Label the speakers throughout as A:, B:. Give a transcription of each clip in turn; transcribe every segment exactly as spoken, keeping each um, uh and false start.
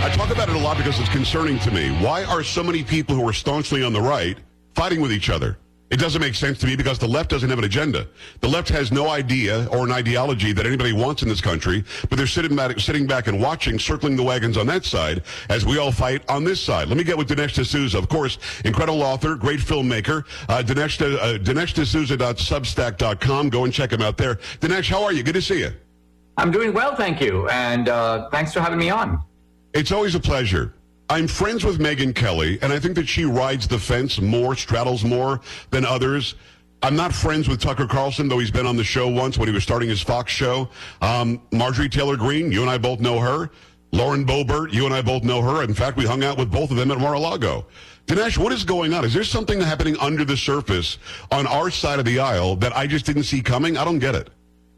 A: I talk about it a lot because it's concerning to me. Why are so many people who are staunchly on the right fighting with each other? It doesn't make sense to me because the left doesn't have an agenda. The left has no idea or an ideology that anybody wants in this country, but they're sitting back, sitting back and watching, circling the wagons on that side as we all fight on this side. Let me get with Dinesh D'Souza, of course, incredible author, great filmmaker, uh, Dinesh, uh, Dinesh D'Souza dot substack dot com. Go and check him out there. Dinesh, how are you? Good to see you.
B: I'm doing well, thank you, and uh, thanks for having me on.
A: It's always a pleasure. I'm friends with Megyn Kelly, and I think that she rides the fence more, straddles more than others. I'm not friends with Tucker Carlson, though he's been on the show once when he was starting his Fox show. Um, Marjorie Taylor Greene, you and I both know her. Lauren Boebert, you and I both know her. In fact, we hung out with both of them at Mar-a-Lago. Dinesh, what is going on? Is there something happening under the surface on our side of the aisle that I just didn't see coming? I don't get it.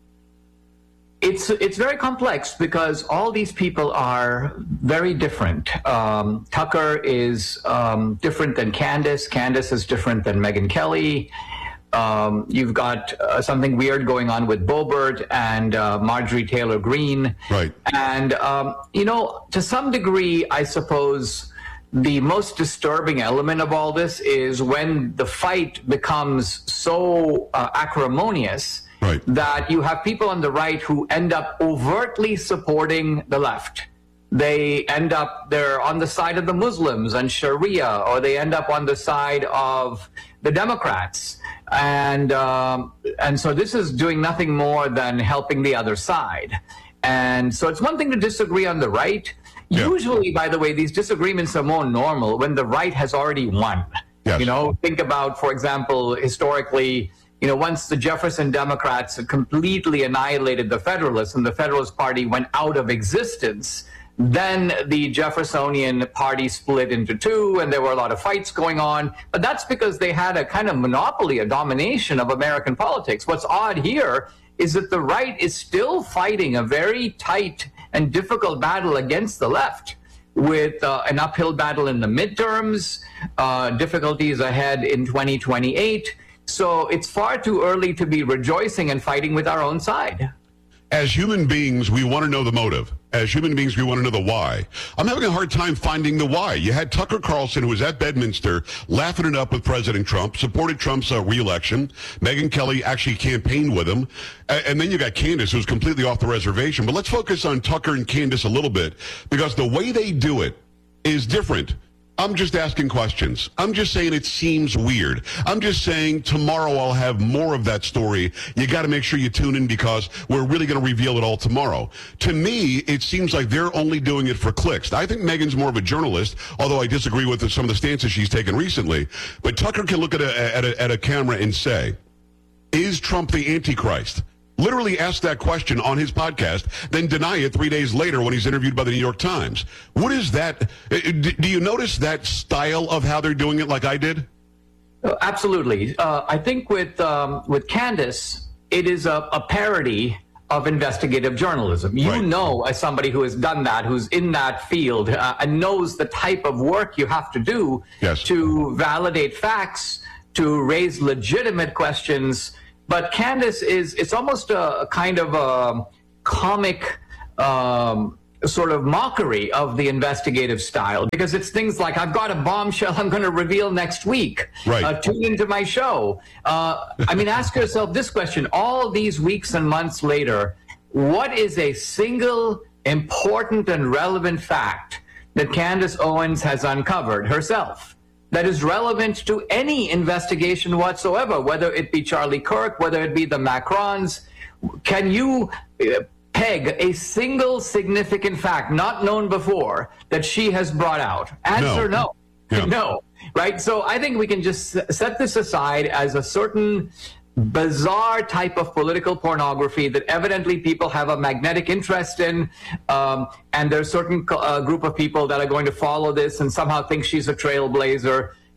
B: It's it's very complex because all these people are very different. Um, Tucker is um, different than Candace. Candace is different than Megyn Kelly. Um, you've got uh, something weird going on with Boebert and uh, Marjorie Taylor Greene.
A: Right.
B: And, um, you know, to some degree, I suppose the most disturbing element of all this is when the fight becomes so uh, acrimonious.
A: Right.
B: That you have people on the right who end up overtly supporting the left. They end up, they're on the side of the Muslims and Sharia, or they end up on the side of the Democrats. And um, and so this is doing nothing more than helping the other side. And so it's one thing to disagree on the right. Yeah. Usually, by the way, these disagreements are more normal when the right has already won.
A: Yes.
B: You know, think about, for example, historically, you know, once the Jefferson Democrats had completely annihilated the Federalists and the Federalist Party went out of existence, then the Jeffersonian Party split into two and there were a lot of fights going on. But that's because they had a kind of monopoly, a domination of American politics. What's odd here is that the right is still fighting a very tight and difficult battle against the left, with uh, an uphill battle in the midterms, uh, difficulties ahead in twenty twenty-eight. So it's far too early to be rejoicing and fighting with our own side.
A: As human beings, we want to know the motive. As human beings, we want to know the why. I'm having a hard time finding the why. You had Tucker Carlson, who was at Bedminster, laughing it up with President Trump, supported Trump's uh, re-election. Megyn Kelly actually campaigned with him. A- and then you got Candace, who's completely off the reservation. But let's focus on Tucker and Candace a little bit, because the way they do it is different. I'm just asking questions. I'm just saying it seems weird. I'm just saying tomorrow I'll have more of that story. You got to make sure you tune in because we're really going to reveal it all tomorrow. To me, it seems like they're only doing it for clicks. I think Megyn's more of a journalist, although I disagree with some of the stances she's taken recently. But Tucker can look at a, at a, at a camera and say, is Trump the Antichrist? Literally ask that question on his podcast, then deny it three days later when he's interviewed by the New York Times. What is that? Do you notice that style of how they're doing it like I did?
B: Uh, absolutely. Uh, I think with um, with Candace, it is a, a parody of investigative journalism. You
A: Right.
B: know, as somebody who has done that, who's in that field, uh, and knows the type of work you have to do
A: Yes.
B: to validate facts, to raise legitimate questions. But Candace is, it's almost a, a kind of a comic um, sort of mockery of the investigative style, because it's things like, I've got a bombshell I'm going to reveal next week.
A: Right.
B: Uh, tune into my show. Uh, I mean, ask yourself this question. All these weeks and months later, what is a single important and relevant fact that Candace Owens has uncovered herself that is relevant to any investigation whatsoever, whether it be Charlie Kirk, whether it be the Macrons? Can you uh, peg a single significant fact not known before that she has brought out? Answer no. No.
A: Yeah.
B: No. Right? So I think we can just set this aside as a certain bizarre type of political pornography that evidently people have a magnetic interest in, um, and there's a certain uh, group of people that are going to follow this and somehow think she's a trailblazer.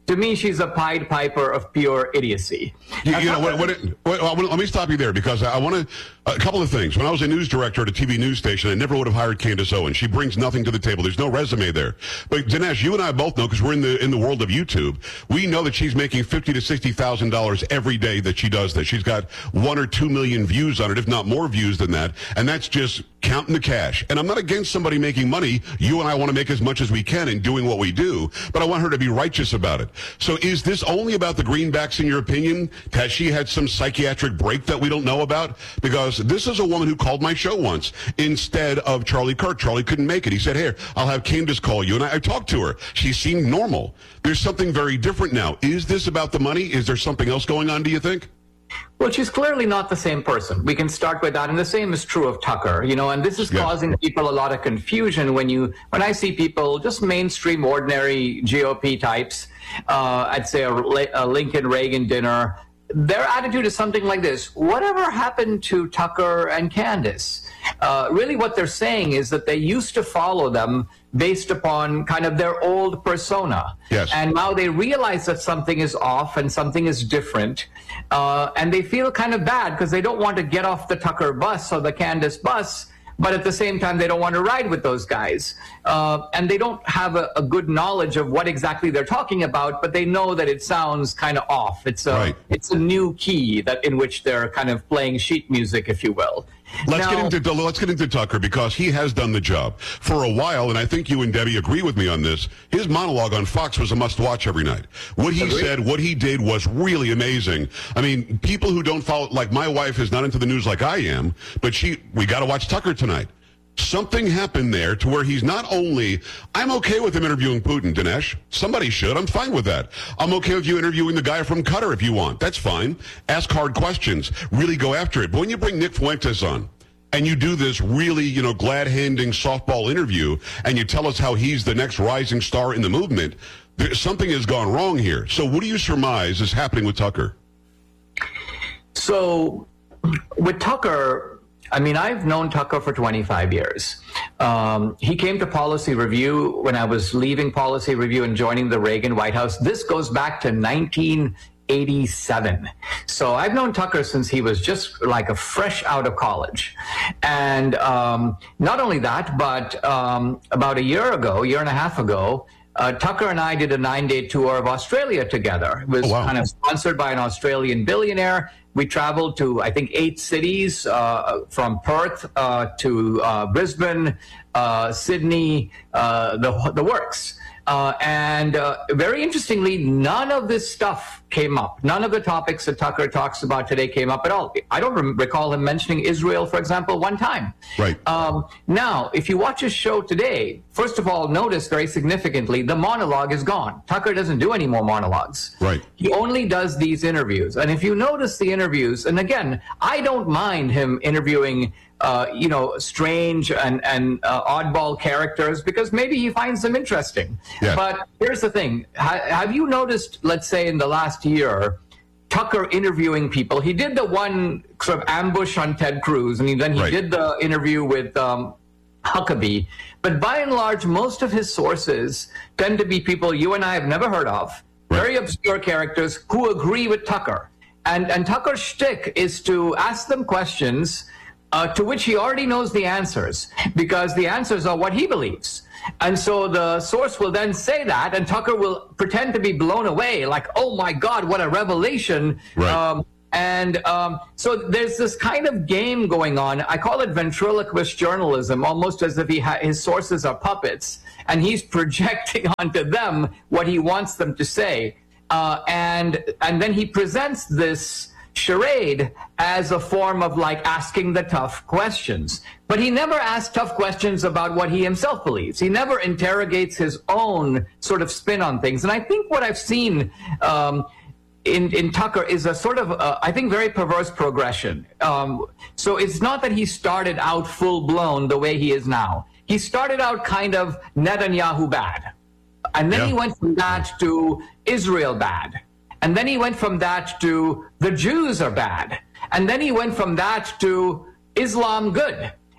B: To me, she's a Pied Piper of pure idiocy.
A: You, you know, what, what, it, what, what, let me stop you there because I want to, a couple of things. When I was a news director at a T V news station, I never would have hired Candace Owens. She brings nothing to the table. There's no resume there. But Dinesh, you and I both know, because we're in the in the world of YouTube, we know that she's making fifty to sixty thousand dollars every day that she does this. She's got one or two million views on it, if not more views than that, and that's just counting the cash. And I'm not against somebody making money. You and I want to make as much as we can in doing what we do, but I want her to be righteous about it. So is this only about the greenbacks, in your opinion? Has she had some psychiatric break that we don't know about? Because this is a woman who called my show once instead of Charlie Kirk. Charlie couldn't make it. He said, here, I'll have Candace call you. And I, I talked to her. She seemed normal. There's something very different now. Is this about the money? Is there something else going on, do you think?
B: Well, she's clearly not the same person. We can start with that. And the same is true of Tucker, you know, and this is
A: yeah.
B: causing people a lot of confusion when you, when I see people, just mainstream, ordinary G O P types, uh, I'd say a, a Lincoln Reagan dinner, their attitude is something like this. Whatever happened to Tucker and Candace? Uh, really what they're saying is that they used to follow them based upon kind of their old persona.
A: Yes.
B: And now they realize that something is off and something is different. Uh, and they feel kind of bad because they don't want to get off the Tucker bus or the Candace bus, but at the same time, they don't want to ride with those guys. Uh, and they don't have a, a good knowledge of what exactly they're talking about, but they know that it sounds kind of off. It's a,
A: right.
B: it's a new key that in which they're kind of playing sheet music, if you will.
A: Let's
B: now,
A: get into let's get into Tucker, because he has done the job for a while, and I think you and Debbie agree with me on this. His monologue on Fox was a must-watch every night. What he
B: Agreed.
A: said, what he did, was really amazing. I mean, people who don't follow, like my wife, is not into the news like I am, but she, we got to watch Tucker tonight. Something happened there to where he's not only, I'm okay with him interviewing Putin, Dinesh. Somebody should. I'm fine with that. I'm okay with you interviewing the guy from Qatar if you want. That's fine. Ask hard questions. Really go after it. But when you bring Nick Fuentes on, and you do this really, you know, glad-handing softball interview, and you tell us how he's the next rising star in the movement, there, something has gone wrong here. So what do you surmise is happening with Tucker?
B: So with Tucker, I mean, I've known Tucker for twenty-five years. Um, he came to Policy Review when I was leaving Policy Review and joining the Reagan White House. This goes back to nineteen eighty-seven. So I've known Tucker since he was just like a fresh out of college. And um, not only that, but um, about a year ago, year and a half ago, Uh, Tucker and I did a nine-day tour of Australia together. It was
A: oh, wow.
B: kind of sponsored by an Australian billionaire. We traveled to, I think, eight cities, uh, from Perth uh, to uh, Brisbane, uh, Sydney, uh, the, the works. Uh, and uh, very interestingly, none of this stuff came up. None of the topics that Tucker talks about today came up at all. I don't rem- recall him mentioning Israel, for example, one time.
A: Right.
B: Um, now, if you watch his show today, first of all, notice very significantly, the monologue is gone. Tucker doesn't do any more monologues.
A: Right.
B: He only does these interviews. And if you notice the interviews, and again, I don't mind him interviewing Uh, you know, strange and, and uh, oddball characters, because maybe he finds them interesting.
A: Yeah.
B: But here's the thing. Ha- have you noticed, let's say in the last year, Tucker interviewing people? He did the one sort of ambush on Ted Cruz, and he, then he
A: right.
B: did the interview with um, Huckabee. But by and large, most of his sources tend to be people you and I have never heard of,
A: right.
B: very obscure characters who agree with Tucker. And, and Tucker's shtick is to ask them questions Uh, to which he already knows the answers, because the answers are what he believes. And so the source will then say that, and Tucker will pretend to be blown away, like, oh my God, what a revelation.
A: Right.
B: Um, and um, so there's this kind of game going on. I call it ventriloquist journalism, almost as if he ha- his sources are puppets, and he's projecting onto them what he wants them to say. Uh, and and then he presents this charade as a form of like asking the tough questions. But he never asks tough questions about what he himself believes. He never interrogates his own sort of spin on things. And I think what I've seen um, in, in Tucker is a sort of, uh, I think, very perverse progression. Um, so it's not that he started out full-blown the way he is now. He started out kind of Netanyahu bad. And then
A: yeah.
B: he went from that to Israel bad. And then he went from that to the Jews are bad. And then he went from that to Islam good.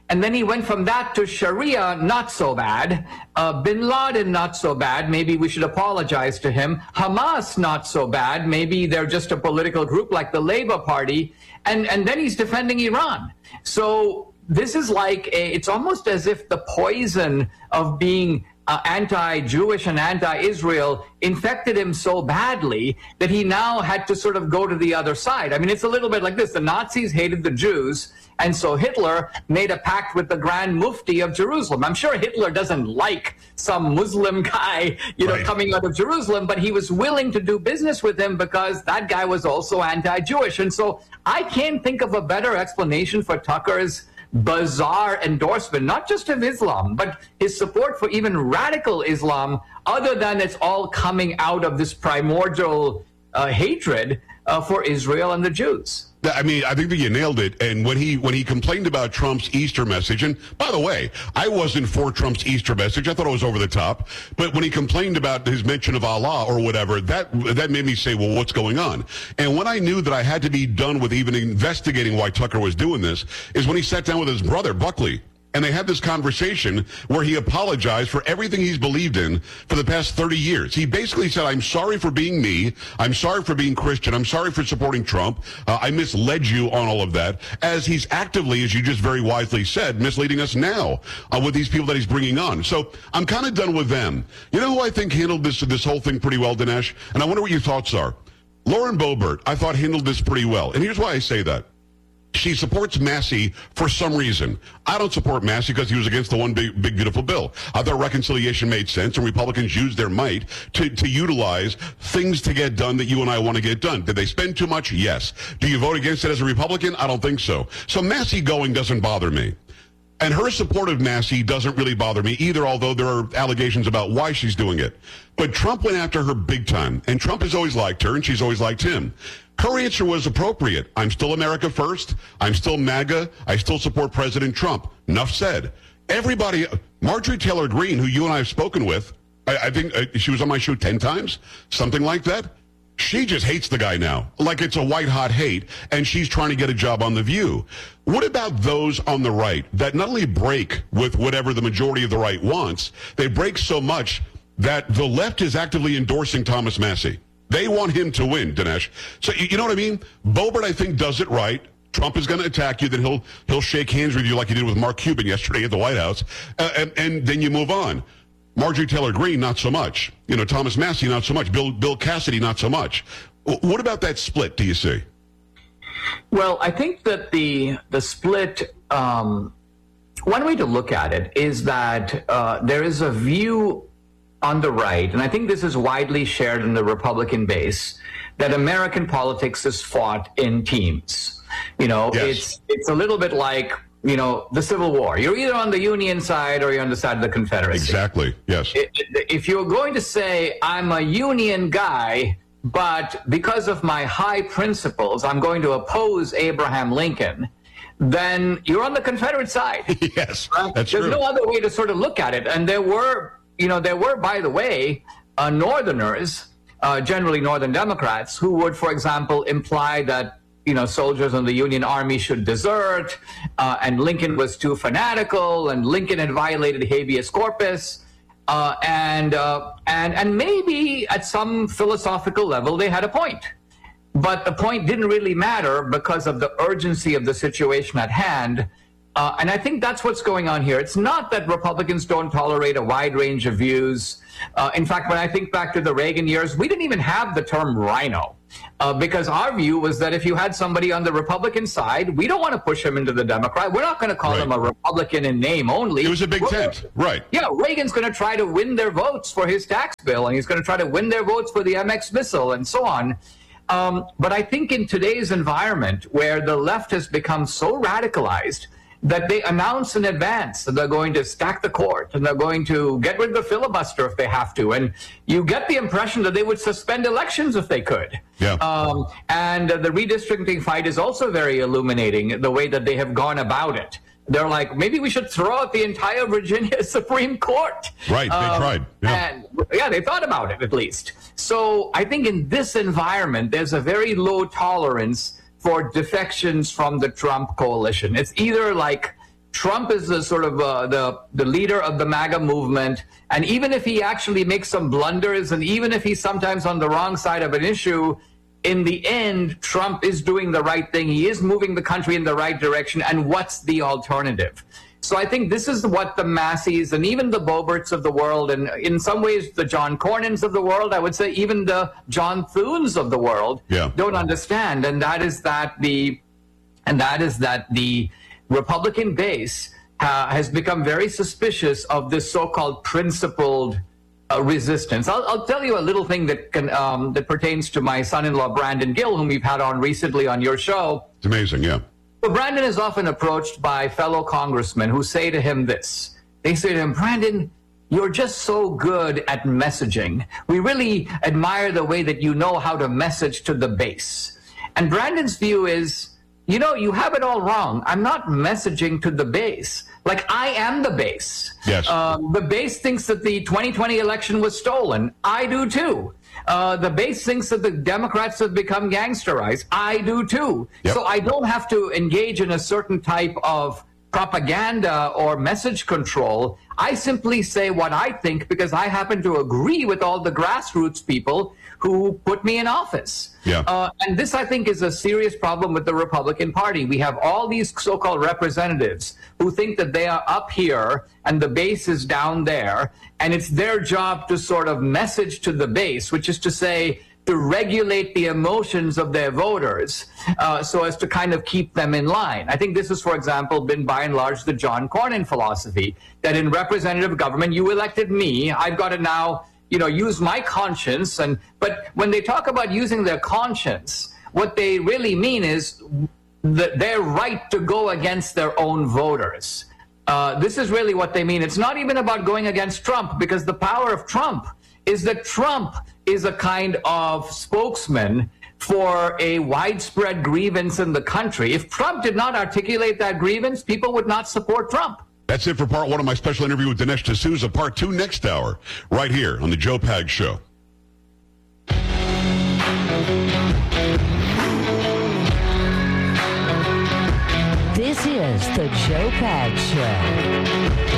B: And then he went from that to Sharia, not so bad. Uh, Bin Laden, not so bad. Maybe we should apologize to him. Hamas, not so bad. Maybe they're just a political group like the Labour Party. And, and then he's defending Iran. So this is like, a, it's almost as if the poison of being uh, anti-Jewish and anti-Israel infected him so badly that he now had to sort of go to the other side. I mean, it's a little bit like this. The Nazis hated the Jews. And so Hitler made a pact with the Grand Mufti of Jerusalem. I'm sure Hitler doesn't like some Muslim guy, you know, right. coming out of Jerusalem, but he was willing to do business with him because that guy was also anti-Jewish. And so I can't think of a better explanation for Tucker's bizarre endorsement, not just of Islam, but his support for even radical Islam, other than it's all coming out of this primordial uh, hatred uh, for Israel and the Jews.
A: I mean, I think that you nailed it. And when he when he complained about Trump's Easter message, and by the way, I wasn't for Trump's Easter message. I thought it was over the top. But when he complained about his mention of Allah or whatever, that that made me say, well, what's going on? And when I knew that I had to be done with even investigating why Tucker was doing this is when he sat down with his brother, Buckley. And they had this conversation where he apologized for everything he's believed in for the past thirty years. He basically said, I'm sorry for being me. I'm sorry for being Christian. I'm sorry for supporting Trump. Uh, I misled you on all of that, as he's actively, as you just very wisely said, misleading us now uh, with these people that he's bringing on. So I'm kind of done with them. You know who I think handled this, this whole thing pretty well, Dinesh? And I wonder what your thoughts are. Lauren Boebert, I thought, handled this pretty well. And here's why I say that. She supports Massey for some reason. I don't support Massey because he was against the one big, big, beautiful bill. I thought reconciliation made sense, and Republicans used their might to, to utilize things to get done that you and I want to get done. Did they spend too much? Yes. Do you vote against it as a Republican? I don't think so. So Massey going doesn't bother me. And her support of Massey doesn't really bother me either, although there are allegations about why she's doing it. But Trump went after her big time, and Trump has always liked her, and she's always liked him. Her answer was appropriate. I'm still America first. I'm still MAGA. I still support President Trump. Enough said. Everybody, Marjorie Taylor Greene, who you and I have spoken with, I, I think uh, she was on my show ten times, something like that. She just hates the guy now, like it's a white-hot hate, and she's trying to get a job on The View. What about those on the right that not only break with whatever the majority of the right wants, they break so much that the left is actively endorsing Thomas Massey? They want him to win, Dinesh. So you know what I mean? Boebert, I think, does it right. Trump is going to attack you, then he'll he'll shake hands with you like he did with Mark Cuban yesterday at the White House, uh, and, and then you move on. Marjorie Taylor Greene, not so much. You know, Thomas Massey, not so much. Bill Bill Cassidy, not so much. What about that split, do you see?
B: Well, I think that the the split, um, one way to look at it is that uh, there is a view on the right, and I think this is widely shared in the Republican base, that American politics is fought in teams. You know, yes. it's it's a little bit like, you know, the Civil War. You're either on the Union side or you're on the side of the Confederacy. Exactly, yes. If you're going to say, I'm a Union guy, but because of my high principles, I'm going to oppose Abraham Lincoln, then you're on the Confederate side.
A: Yes, right? That's
B: There's
A: true.
B: no other way to sort of look at it. And there were, you know, there were, by the way, uh, Northerners, uh, generally Northern Democrats, who would, for example, imply that, you know, soldiers in the Union Army should desert, uh, and Lincoln was too fanatical, and Lincoln had violated habeas corpus, uh, and uh, and and maybe at some philosophical level they had a point, but the point didn't really matter because of the urgency of the situation at hand. Uh, and I think that's what's going on here. It's not that Republicans don't tolerate a wide range of views. Uh, in fact, when I think back to the Reagan years, we didn't even have the term rhino, uh, because our view was that if you had somebody on the Republican side, we don't want to push him into the Democrat. We're not going to call
A: right.
B: him a Republican in name only.
A: It was a big We're, tent, right.
B: Yeah, Reagan's going to try to win their votes for his tax bill, and he's going to try to win their votes for the M X missile and so on. Um, but I think in today's environment, where the left has become so radicalized that they announce in advance that they're going to stack the court and they're going to get rid of the filibuster if they have to. And you get the impression that they would suspend elections if they could.
A: Yeah.
B: Um, and uh, the redistricting fight is also very illuminating, the way that they have gone about it. They're like, maybe we should throw out the entire Virginia Supreme Court.
A: Right, they
B: um,
A: tried. Yeah.
B: And yeah, they thought about it at least. So I think in this environment, there's a very low tolerance for defections from the Trump coalition. It's either like Trump is the sort of uh, the the leader of the MAGA movement, and even if he actually makes some blunders, and even if he's sometimes on the wrong side of an issue, in the end, Trump is doing the right thing. He is moving the country in the right direction. And what's the alternative? So I think this is what the Masseys and even the Boeberts of the world, and in some ways the John Cornyn's of the world, I would say even the John Thunes of the world,
A: yeah.
B: don't understand. And that is that the and that is that the Republican base uh, has become very suspicious of this so-called principled uh, resistance. I'll, I'll tell you a little thing that can um, that pertains to my son-in-law Brandon Gill, whom we've had on recently on your show.
A: It's amazing, yeah.
B: So Brandon is often approached by fellow congressmen who say to him this. They say to him, Brandon, you're just so good at messaging. We really admire the way that you know how to message to the base. And Brandon's view is, you know, you have it all wrong. I'm not messaging to the base. Like, I am the base.
A: Yes.
B: Um, the base thinks that the twenty twenty election was stolen. I do too. Uh, the base thinks that the Democrats have become gangsterized. I do too.
A: Yep.
B: So I don't have to engage in a certain type of propaganda or message control. I simply say what I think because I happen to agree with all the grassroots people who put me in office.
A: Yeah.
B: Uh, and this, I think, is a serious problem with the Republican Party. We have all these so-called representatives who think that they are up here and the base is down there, and it's their job to sort of message to the base, which is to say, to regulate the emotions of their voters uh, so as to kind of keep them in line. I think this has, for example, been by and large the John Cornyn philosophy, that in representative government, you elected me, I've got to now, you know, use my conscience. And but when they talk about using their conscience, what they really mean is that their right to go against their own voters. Uh, this is really what they mean. It's not even about going against Trump, because the power of Trump is that Trump is a kind of spokesman for a widespread grievance in the country. If Trump did not articulate that grievance, people would not support Trump.
A: That's it for part one of my special interview with Dinesh D'Souza. Part two next hour, right here on the Joe Pags Show.
C: This is the Joe Pags Show.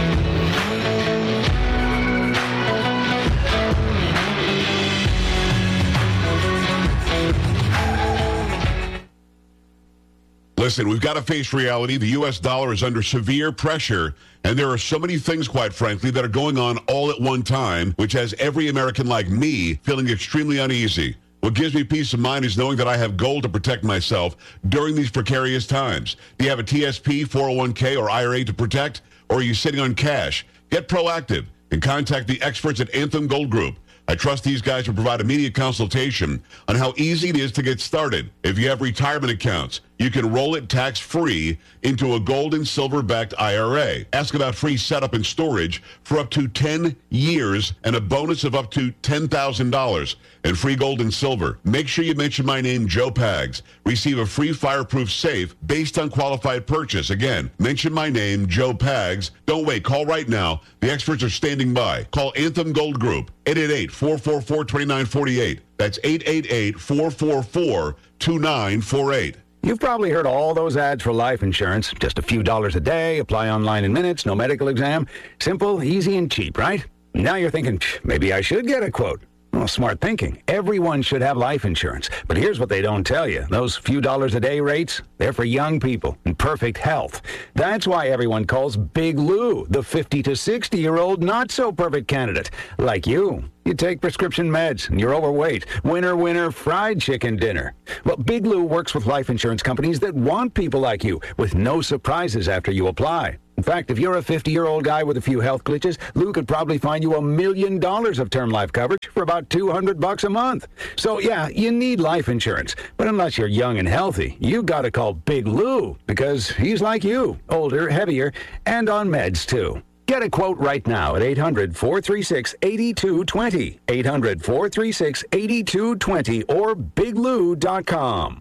A: Listen, we've got to face reality. The U S dollar is under severe pressure, and there are so many things, quite frankly, that are going on all at one time, which has every American like me feeling extremely uneasy. What gives me peace of mind is knowing that I have gold to protect myself during these precarious times. Do you have a T S P, four oh one k, or I R A to protect, or are you sitting on cash? Get proactive and contact the experts at Anthem Gold Group. I trust these guys to provide immediate consultation on how easy it is to get started. If you have retirement accounts, you can roll it tax-free into a gold and silver-backed I R A. Ask about free setup and storage for up to ten years and a bonus of up to ten thousand dollars and free gold and silver. Make sure you mention my name, Joe Pags. Receive a free fireproof safe based on qualified purchase. Again, mention my name, Joe Pags. Don't wait. Call right now. The experts are standing by. Call Anthem Gold Group, eight eight eight, four four four, two nine four eight. That's eight eight eight, four four four, two nine four eight.
D: You've probably heard all those ads for life insurance. Just a few dollars a day, apply online in minutes, no medical exam. Simple, easy, and cheap, right? Now you're thinking, maybe I should get a quote. Well, smart thinking. Everyone should have life insurance. But here's what they don't tell you. Those few dollars a day rates, they're for young people in perfect health. That's why everyone calls Big Lou the fifty to sixty-year-old not-so-perfect candidate. Like you. You take prescription meds, and you're overweight. Winner, winner, fried chicken dinner. Well, Big Lou works with life insurance companies that want people like you, with no surprises after you apply. In fact, if you're a fifty-year-old guy with a few health glitches, Lou could probably find you a million dollars of term life coverage for about two hundred bucks a month. So, yeah, you need life insurance. But unless you're young and healthy, you gotta call Big Lou, because he's like you, older, heavier, and on meds, too. Get a quote right now at eight hundred, four three six, eight two two zero, eight hundred, four three six, eight two two zero, or big lou dot com.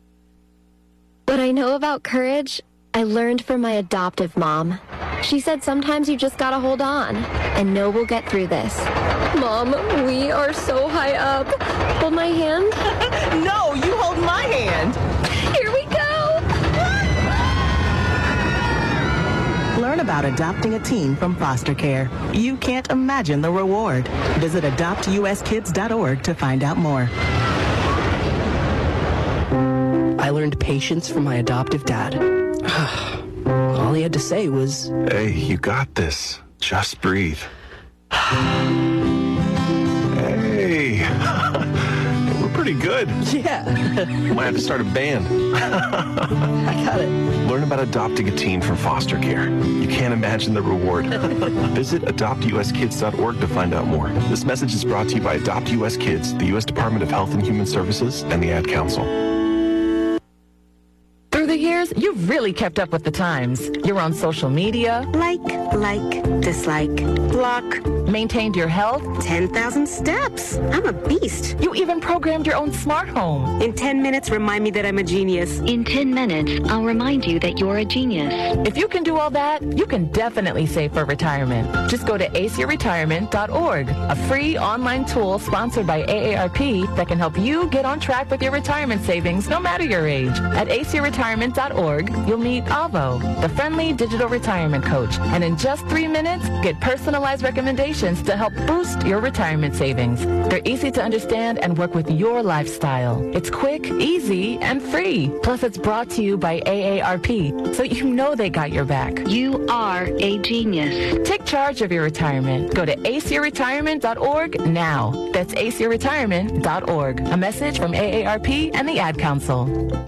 E: What I know about courage, I learned from my adoptive mom. She said sometimes you just gotta hold on and know we'll get through this. Mom, we are so high up. Hold my hand.
F: No, you hold my hand.
E: Here we go.
F: Learn about adopting a teen from foster care. You can't imagine the reward. Visit adopt u s kids dot org to find out more.
G: I learned patience from my adoptive dad. All he had to say was,
H: "Hey, you got this. Just breathe." Hey, we're pretty good.
G: yeah.
H: Might have to start a band.
G: I got it.
H: Learn about adopting a teen from foster care. You can't imagine the reward. Visit adopt u s kids dot org to find out more. This message is brought to you by Adopt U S Kids, the U S Department of Health and Human Services, and the Ad Council.
I: Through the years, you've really kept up with the times. You're on social media.
J: Like, like, dislike, block.
I: Maintained your health.
J: ten thousand steps. I'm a beast.
I: You even programmed your own smart home.
J: In ten minutes, remind me that I'm a genius.
E: In ten minutes, I'll remind you that you're a genius.
I: If you can do all that, you can definitely save for retirement. Just go to a c retirement dot org, a free online tool sponsored by A A R P that can help you get on track with your retirement savings no matter your age. At a c retirement dot org, you'll meet Avo, the friendly digital retirement coach, and in just three minutes, get personalized recommendations to help boost your retirement savings. They're easy to understand and work with your lifestyle. It's quick, easy, and free. Plus, it's brought to you by A A R P, so you know they got your back.
E: You are a genius.
I: Take charge of your retirement. Go to a c retirement dot org now. That's a c retirement dot org. A message from A A R P and the Ad Council.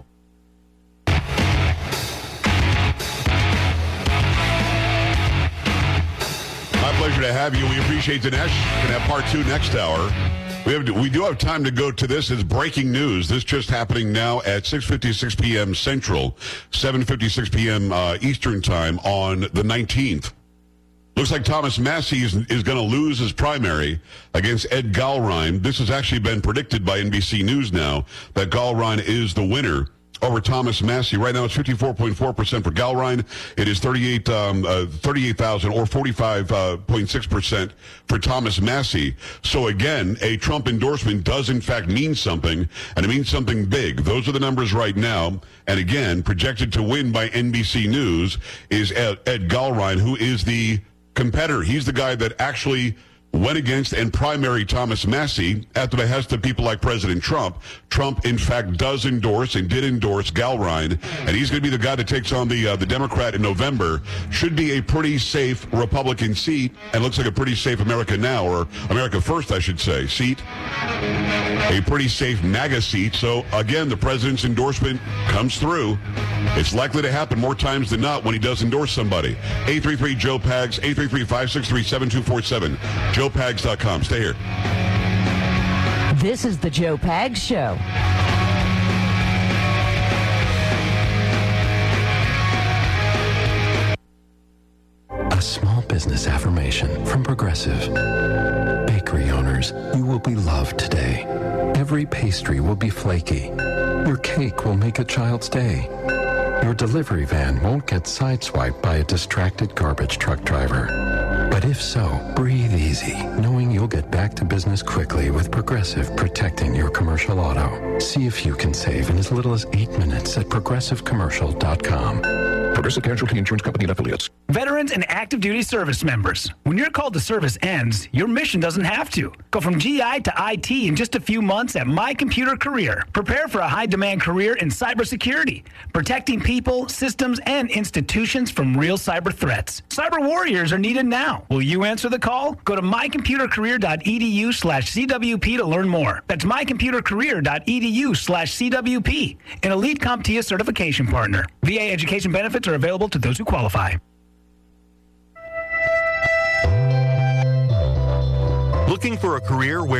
A: My pleasure to have you. We appreciate Dinesh. We're going to have part two next hour. We have we do have time to go to this. It's breaking news. This just happening now at six fifty-six p.m. Central, seven fifty-six p.m. Uh, Eastern Time on the nineteenth. Looks like Thomas Massie is, is going to lose his primary against Ed Gallrein. This has actually been predicted by N B C News now that Gallrein is the winner over Thomas Massie. Right now it's fifty-four point four percent for Gallrein. It is thirty-eight um, uh, thirty-eight thousand or forty-five point six percent for Thomas Massie. So again, a Trump endorsement does in fact mean something, and it means something big. Those are the numbers right now. And again, projected to win by N B C News is Ed, Ed Gallrein, who is the competitor. He's the guy that actually went against and primary Thomas Massie at the behest of people like President Trump. Trump, in fact, does endorse and did endorse Gallrein, and he's going to be the guy that takes on the uh, the Democrat in November. Should be a pretty safe Republican seat, and looks like a pretty safe America Now, or America First, I should say, seat. A pretty safe MAGA seat. So, again, the president's endorsement comes through. It's likely to happen more times than not when he does endorse somebody. eight three three Joe Pags, eight three three, five six three, seven two four seven. joe pags dot com. Stay here.
C: This is the Joe Pags Show.
K: A small business affirmation from Progressive. Bakery owners, you will be loved today. Every pastry will be flaky. Your cake will make a child's day. Your delivery van won't get sideswiped by a distracted garbage truck driver. But if so, breathe easy, knowing you'll get back to business quickly with Progressive protecting your commercial auto. See if you can save in as little as eight minutes at progressive commercial dot com. Progressive Casualty Insurance Company and affiliates.
L: Veterans and active duty service members, when your call to service ends, your mission doesn't have to. Go from G I to I T in just a few months at My Computer Career. Prepare for a high-demand career in cybersecurity, protecting people, systems, and institutions from real cyber threats. Cyber warriors are needed now. Will you answer the call? Go to my computer career dot e d u slash c w p to learn more. That's my computer career dot e d u slash c w p, an elite CompTIA certification partner. V A education benefits are available to those who qualify.
M: Looking for a career where